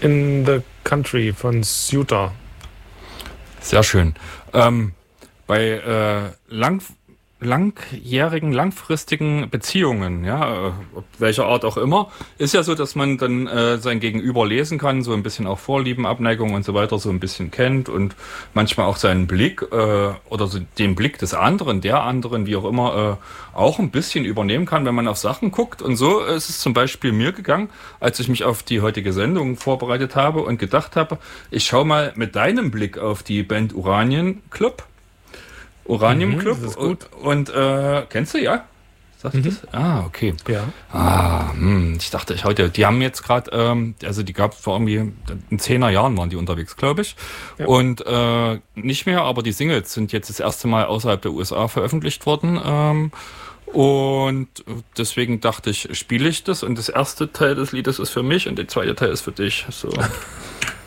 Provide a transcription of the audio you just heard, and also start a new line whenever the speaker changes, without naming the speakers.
in the Country von Suter.
Sehr schön. Bei langjährigen, langfristigen Beziehungen, ja, welcher Art auch immer, ist ja so, dass man dann sein Gegenüber lesen kann, so ein bisschen auch Vorlieben, Abneigung und so weiter so ein bisschen kennt und manchmal auch seinen Blick oder so den Blick des anderen, der anderen, wie auch immer, auch ein bisschen übernehmen kann, wenn man auf Sachen guckt. Und so ist es zum Beispiel mir gegangen, als ich mich auf die heutige Sendung vorbereitet habe und gedacht habe, ich schaue mal mit deinem Blick auf die Band Uranium Club.
Das ist gut.
Und kennst du, ja? Sagst du das? Ah, okay.
Ja.
Ich dachte, ich heute. Die haben jetzt gerade, also die gab es vor irgendwie in 10er Jahren waren die unterwegs, glaube ich.
Ja.
Und nicht mehr, aber die Singles sind jetzt das erste Mal außerhalb der USA veröffentlicht worden. Und deswegen dachte ich, spiele ich das und das erste Teil des Liedes ist für mich und der zweite Teil ist für dich. So.